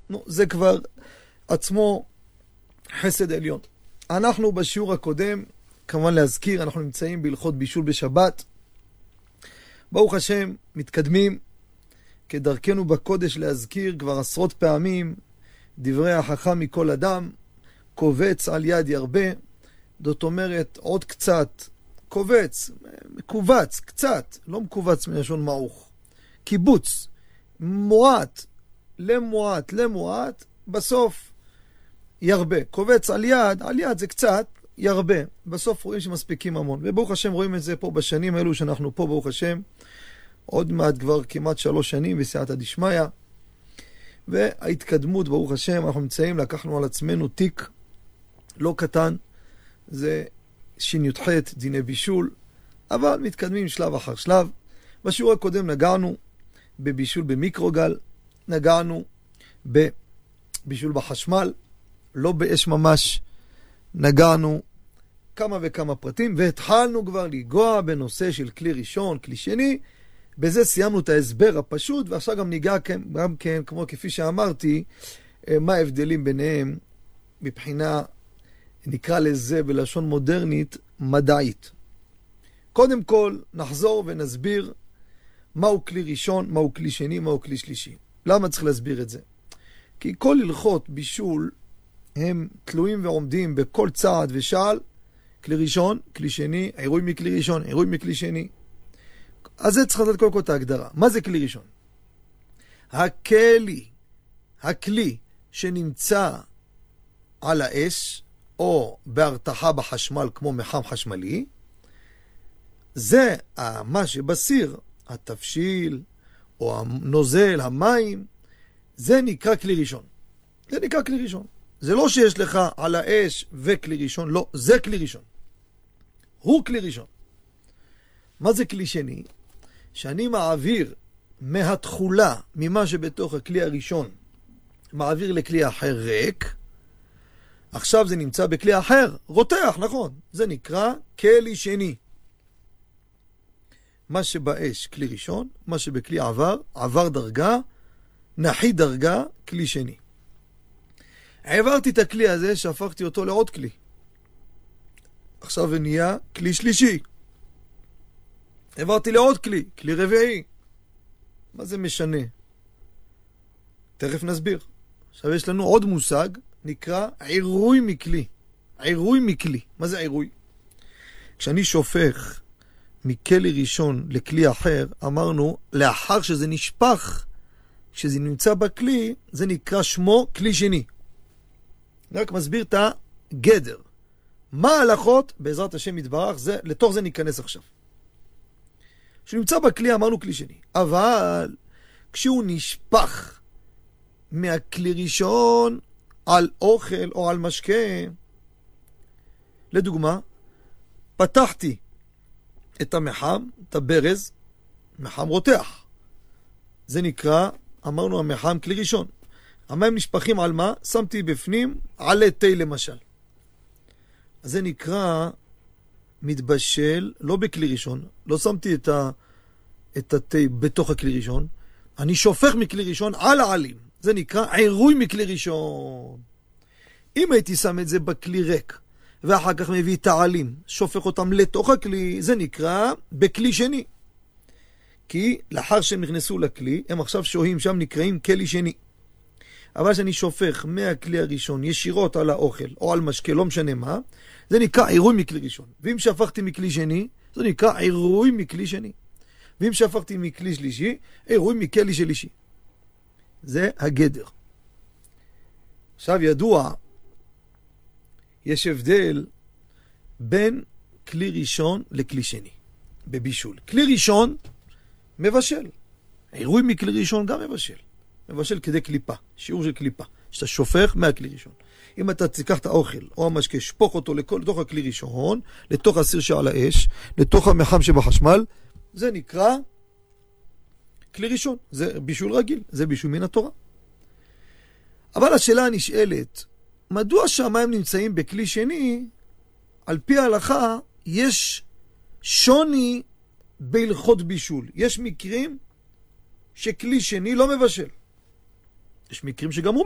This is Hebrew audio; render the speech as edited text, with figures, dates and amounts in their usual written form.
נו, זה כבר עצמו חסד עליון. אנחנו בשיעור הקודם, כמובן להזכיר, אנחנו נמצאים בהלכות בישול בשבת. ברוך השם, מתקדמים, כדרכנו בקודש להזכיר כבר עשרות פעמים, דברי החכם מכל אדם, קובץ על יד ירבה, זאת אומרת עוד קצת, קובץ, מקובץ, קצת, לא מקובץ מלשון מעוך, קיבוץ, מועט, למועט, בסוף ירבה, קובץ על יד זה קצת, ירבה, בסוף רואים שמספיקים המון, וברוך השם רואים את זה פה בשנים האלו שאנחנו פה, ברוך השם, עוד מעט כבר כמעט 3 שנים בסייעתא דשמיא, וההתקדמות ברוך השם, אנחנו נמצאים, לקחנו על עצמנו תיק לא קטן, זה שי"ח דיני בישול, אבל מתקדמים שלב אחר שלב. בשיעור הקודם נגענו בבישול במיקרוגל, נגענו בבישול בחשמל, לא באש ממש, נגענו כמה וכמה פרטים, והתחלנו כבר לגוע בנושא של כלי ראשון, כלי שני, בזה סיימנו את ההסבר הפשוט, ועכשיו גם ניגע גם כן, כמו כפי שאמרתי, מה ההבדלים ביניהם מבחינה, נקרא לזה בלשון מודרנית, מדעית. קודם כל, נחזור ונסביר מהו כלי ראשון, מהו כלי שני, מהו כלי שלישי. למה צריך להסביר את זה? כי כל הלכות בישול הם תלויים ועומדים בכל צעד ושעל, כלי ראשון, כלי שני, עירוי מכלי ראשון, עירוי מכלי שני. אז זה צריך לתת קודם כל את ההגדרה. מה זה כלי ראשון? הכלי שנמצא על האש, או בהרתחה בחשמל כמו מחם חשמלי, זה מה שבסיר, התבשיל, או הנוזל, המים, זה נקרא כלי ראשון. זה נקרא כלי ראשון. זה לא שיש לך על האש וכלי ראשון, לא, זה כלי ראשון. הוא כלי ראשון. מה זה כלי שני? שאני מעביר מהתחולה, ממה שבתוך הכלי הראשון, מעביר לכלי אחר ריק, עכשיו זה נמצא בכלי אחר, רותח, נכון, זה נקרא כלי שני. מה שבאש כלי ראשון, מה שבכלי עבר דרגה, נחי דרגה, כלי שני. העברתי את הכלי הזה, שהפכתי אותו לעוד כלי. עכשיו זה נהיה כלי שלישי. העברתי לעוד כלי, כלי רביעי. מה זה משנה? תכף נסביר. עכשיו יש לנו עוד מושג, נקרא עירוי מכלי. עירוי מכלי. מה זה עירוי? כשאני שופך מכלי ראשון לכלי אחר, אמרנו, לאחר שזה נשפך, כשזה נמצא בכלי, זה נקרא שמו כלי שני. אני רק מסביר את הגדר. מה ההלכות? בעזרת השם יתברך, לתוך זה ניכנס עכשיו. כשנמצא בכלי אמרנו כלי שני. אבל כשהוא נשפך מהכלי ראשון על אוכל או על משקה, לדוגמה, פתחתי את המחם, את הברז, מחם רותח. זה נקרא, אמרנו המחם כלי ראשון. המים נשפכים על מה? שמתי בפנים עלי תה למשל. אז זה נקרא מתבשל, לא בכלי ראשון, לא שמתי את התה בתוך הכלי ראשון, אני שופך מכלי ראשון על העלים. זה נקרא עירוי מכלי ראשון. אם הייתי שם את זה בכלי ריק, ואחר כך מביא את העלים, שופך אותם לתוך הכלי, זה נקרא בכלי שני. כי לאחר שהם נכנסו לכלי, הם עכשיו שוהים שם, נקראים כלי שני. אבל שאני שופך מהכלי הראשון ישירות על האוכל או על משקה, לא משנה מה, זה נקרא עירוי מכלי ראשון. ואם שפכתי מכלי שני, זה נקרא עירוי מכלי שני. ואם שפכתי מכלי שלישי, עירוי מכלי שלישי. זה הגדר. עכשיו ידוע, יש הבדל בין כלי ראשון לכלי שני, בבישול. כלי ראשון מבשל. עירוי מכלי ראשון גם מבשל. מבשל כדי קליפה, שיעור של קליפה, שאתה שופך מהכלי ראשון. אם אתה תיקח את האוכל או המשקה, שפוך אותו לתוך הכלי ראשון, לתוך הסיר שעל האש, לתוך המחם שבחשמל, זה נקרא כלי ראשון. זה בישול רגיל, זה בישול מן התורה. אבל השאלה הנשאלת, מדוע שהמים נמצאים בכלי שני, על פי ההלכה יש שוני בהלכות בישול. יש מקרים שכלי שני לא מבשל. יש מקרים שגם הוא